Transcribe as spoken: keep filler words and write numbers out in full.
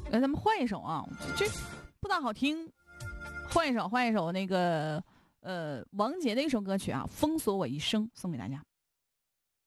来，咱们换一首啊，这不大好听，换一首，换一首那个呃王杰的一首歌曲啊，《封锁我一生》，送给大家。